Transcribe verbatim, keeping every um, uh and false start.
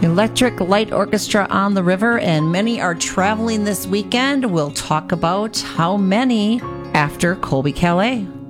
Electric Light Orchestra on the River, and many are traveling this weekend. We'll talk about how many after Colbie Caillat.